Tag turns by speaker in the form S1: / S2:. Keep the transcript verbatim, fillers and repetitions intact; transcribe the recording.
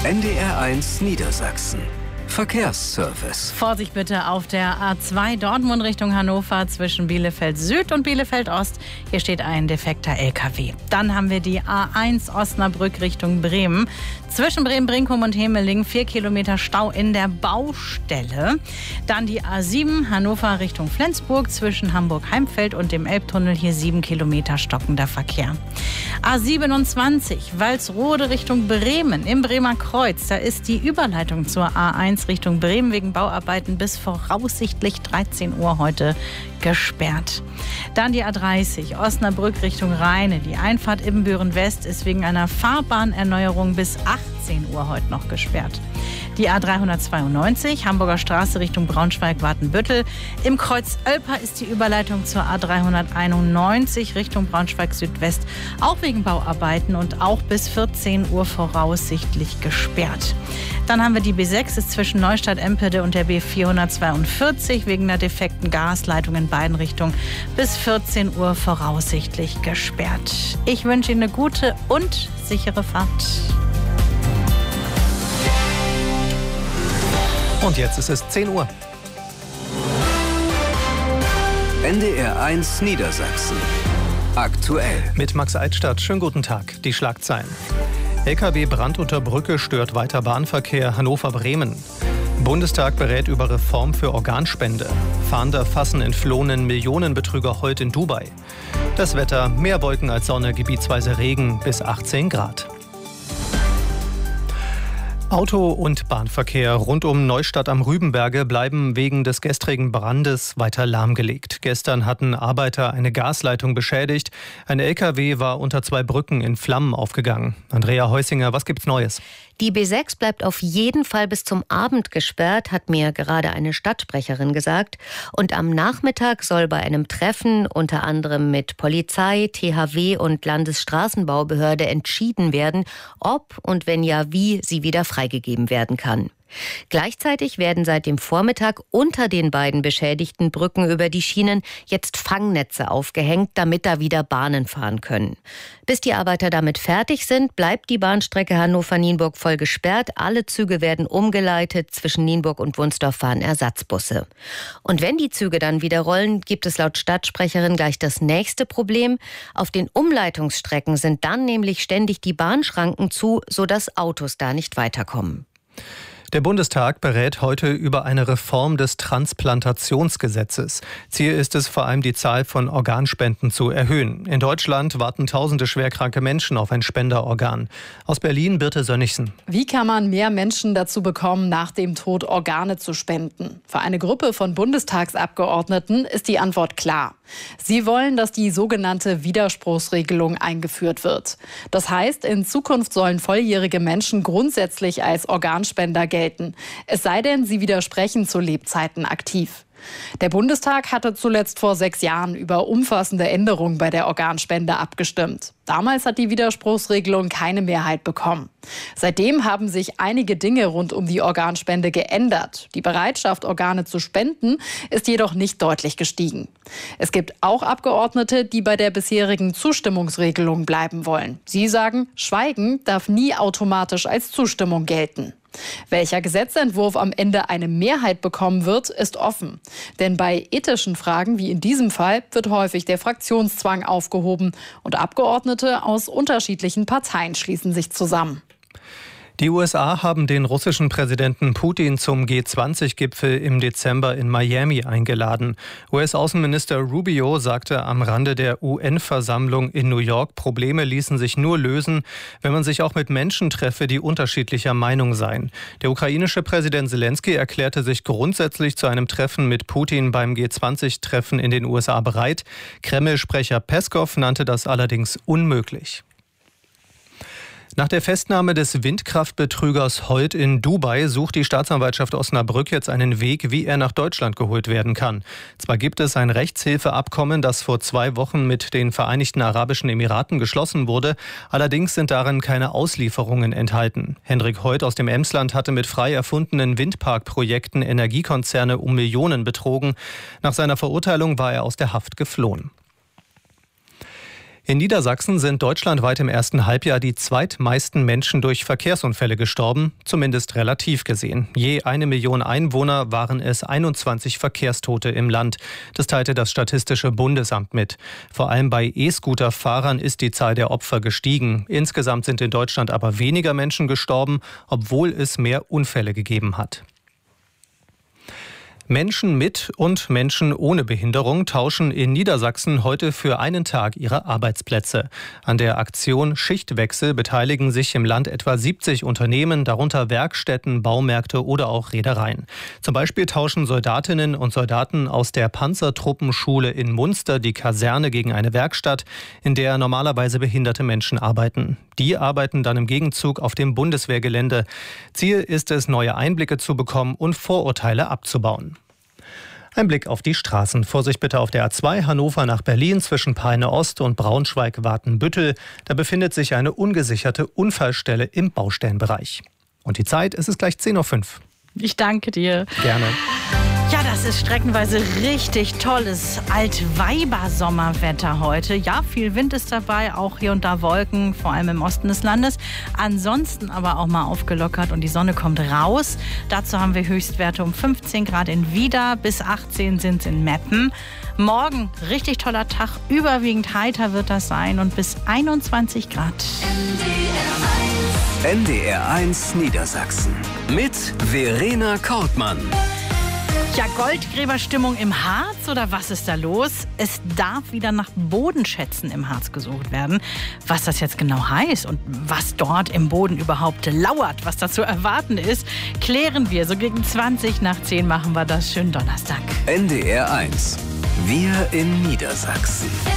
S1: N D R eins Niedersachsen. Verkehrsservice.
S2: Vorsicht bitte auf der A zwei Dortmund Richtung Hannover zwischen Bielefeld Süd und Bielefeld Ost. Hier steht ein defekter L K W. Dann haben wir die A eins Osnabrück Richtung Bremen. Zwischen Bremen-Brinkum und Hemeling vier Kilometer Stau in der Baustelle. Dann die A sieben Hannover Richtung Flensburg zwischen Hamburg-Heimfeld und dem Elbtunnel. Hier sieben Kilometer stockender Verkehr. A siebenundzwanzig Walsrode Richtung Bremen im Bremer Kreuz. Da ist die Überleitung zur A eins Richtung Bremen wegen Bauarbeiten bis voraussichtlich dreizehn Uhr heute gesperrt. Dann die A dreißig Osnabrück Richtung Rheine. Die Einfahrt Ibbenbüren West ist wegen einer Fahrbahnerneuerung bis achtzehn Uhr heute noch gesperrt. Die A dreihundertzweiundneunzig Hamburger Straße Richtung Braunschweig-Watenbüttel. Im Kreuz Oelper ist die Überleitung zur A dreihunderteinundneunzig Richtung Braunschweig-Südwest auch wegen Bauarbeiten und auch bis vierzehn Uhr voraussichtlich gesperrt. Dann haben wir die B sechs, ist zwischen Neustadt-Empede und der B vierhundertzweiundvierzig wegen einer defekten Gasleitung in beiden Richtungen bis vierzehn Uhr voraussichtlich gesperrt. Ich wünsche Ihnen eine gute und sichere Fahrt.
S3: Und jetzt ist es zehn Uhr.
S1: N D R eins Niedersachsen. Aktuell.
S3: Mit Max Eitstadt. Schönen guten Tag. Die Schlagzeilen. L K W Brand unter Brücke stört weiter Bahnverkehr Hannover-Bremen. Bundestag berät über Reform für Organspende. Fahnder fassen entflohenen Millionenbetrüger heute in Dubai. Das Wetter, mehr Wolken als Sonne, gebietsweise Regen bis achtzehn Grad. Auto- und Bahnverkehr rund um Neustadt am Rübenberge bleiben wegen des gestrigen Brandes weiter lahmgelegt. Gestern hatten Arbeiter eine Gasleitung beschädigt. Ein L K W war unter zwei Brücken in Flammen aufgegangen. Andrea Heusinger, was gibt's Neues?
S4: Die B sechs bleibt auf jeden Fall bis zum Abend gesperrt, hat mir gerade eine Stadtsprecherin gesagt. Und am Nachmittag soll bei einem Treffen unter anderem mit Polizei, T H W und Landesstraßenbaubehörde entschieden werden, ob und wenn ja, wie sie wieder freigegeben werden kann. Gleichzeitig werden seit dem Vormittag unter den beiden beschädigten Brücken über die Schienen jetzt Fangnetze aufgehängt, damit da wieder Bahnen fahren können. Bis die Arbeiter damit fertig sind, bleibt die Bahnstrecke Hannover-Nienburg voll gesperrt. Alle Züge werden umgeleitet. Zwischen Nienburg und Wunsdorf fahren Ersatzbusse. Und wenn die Züge dann wieder rollen, gibt es laut Stadtsprecherin gleich das nächste Problem. Auf den Umleitungsstrecken sind dann nämlich ständig die Bahnschranken zu, sodass Autos da nicht weiterkommen.
S3: Der Bundestag berät heute über eine Reform des Transplantationsgesetzes. Ziel ist es, vor allem die Zahl von Organspenden zu erhöhen. In Deutschland warten tausende schwerkranke Menschen auf ein Spenderorgan. Aus Berlin Birte Sönnigsen.
S5: Wie kann man mehr Menschen dazu bekommen, nach dem Tod Organe zu spenden? Für eine Gruppe von Bundestagsabgeordneten ist die Antwort klar. Sie wollen, dass die sogenannte Widerspruchsregelung eingeführt wird. Das heißt, in Zukunft sollen volljährige Menschen grundsätzlich als Organspender gelten. Es sei denn, sie widersprechen zu Lebzeiten aktiv. Der Bundestag hatte zuletzt vor sechs Jahren über umfassende Änderungen bei der Organspende abgestimmt. Damals hat die Widerspruchsregelung keine Mehrheit bekommen. Seitdem haben sich einige Dinge rund um die Organspende geändert. Die Bereitschaft, Organe zu spenden, ist jedoch nicht deutlich gestiegen. Es gibt auch Abgeordnete, die bei der bisherigen Zustimmungsregelung bleiben wollen. Sie sagen, Schweigen darf nie automatisch als Zustimmung gelten. Welcher Gesetzentwurf am Ende eine Mehrheit bekommen wird, ist offen. Denn bei ethischen Fragen wie in diesem Fall wird häufig der Fraktionszwang aufgehoben und Abgeordnete aus unterschiedlichen Parteien schließen sich zusammen.
S3: Die U S A haben den russischen Präsidenten Putin zum G zwanzig Gipfel im Dezember in Miami eingeladen. U S-Außenminister Rubio sagte am Rande der U N-Versammlung in New York, Probleme ließen sich nur lösen, wenn man sich auch mit Menschen treffe, die unterschiedlicher Meinung seien. Der ukrainische Präsident Selenskyj erklärte sich grundsätzlich zu einem Treffen mit Putin beim G zwanzig Treffen in den U S A bereit. Kreml-Sprecher Peskow nannte das allerdings unmöglich. Nach der Festnahme des Windkraftbetrügers Holt in Dubai sucht die Staatsanwaltschaft Osnabrück jetzt einen Weg, wie er nach Deutschland geholt werden kann. Zwar gibt es ein Rechtshilfeabkommen, das vor zwei Wochen mit den Vereinigten Arabischen Emiraten geschlossen wurde, allerdings sind darin keine Auslieferungen enthalten. Hendrik Holt aus dem Emsland hatte mit frei erfundenen Windparkprojekten Energiekonzerne um Millionen betrogen. Nach seiner Verurteilung war er aus der Haft geflohen. In Niedersachsen sind deutschlandweit im ersten Halbjahr die zweitmeisten Menschen durch Verkehrsunfälle gestorben, zumindest relativ gesehen. Je eine Million Einwohner waren es einundzwanzig Verkehrstote im Land. Das teilte das Statistische Bundesamt mit. Vor allem bei E-Scooter-Fahrern ist die Zahl der Opfer gestiegen. Insgesamt sind in Deutschland aber weniger Menschen gestorben, obwohl es mehr Unfälle gegeben hat. Menschen mit und Menschen ohne Behinderung tauschen in Niedersachsen heute für einen Tag ihre Arbeitsplätze. An der Aktion Schichtwechsel beteiligen sich im Land etwa siebzig Unternehmen, darunter Werkstätten, Baumärkte oder auch Reedereien. Zum Beispiel tauschen Soldatinnen und Soldaten aus der Panzertruppenschule in Munster die Kaserne gegen eine Werkstatt, in der normalerweise behinderte Menschen arbeiten. Die arbeiten dann im Gegenzug auf dem Bundeswehrgelände. Ziel ist es, neue Einblicke zu bekommen und Vorurteile abzubauen. Ein Blick auf die Straßen. Vorsicht bitte auf der A zwei Hannover nach Berlin zwischen Peine Ost und Braunschweig-Watenbüttel. Da befindet sich eine ungesicherte Unfallstelle im Baustellenbereich. Und die Zeit, es ist gleich zehn Uhr fünf.
S2: Ich danke dir.
S3: Gerne.
S2: Ja, das ist streckenweise richtig tolles Altweiber-Sommerwetter heute. Ja, viel Wind ist dabei, auch hier und da Wolken, vor allem im Osten des Landes. Ansonsten aber auch mal aufgelockert und die Sonne kommt raus. Dazu haben wir Höchstwerte um fünfzehn Grad in Wieder, bis achtzehn sind es in Meppen. Morgen richtig toller Tag, überwiegend heiter wird das sein und bis einundzwanzig Grad.
S1: N D R eins Niedersachsen mit Verena Kortmann.
S2: Ja, Goldgräberstimmung im Harz oder was ist da los? Es darf wieder nach Bodenschätzen im Harz gesucht werden. Was das jetzt genau heißt und was dort im Boden überhaupt lauert, was da zu erwarten ist, klären wir. So gegen zwanzig nach zehn machen wir das. Schönen Donnerstag.
S1: N D R eins. Wir in Niedersachsen.